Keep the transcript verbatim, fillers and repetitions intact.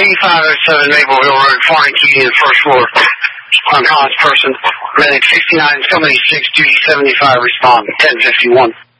eighty-five oh seven Maple Hill Road, foreign key in the first floor. On Collins person, medic sixty-nine, somebody six, duty seventy-five, respond, ten fifty-one.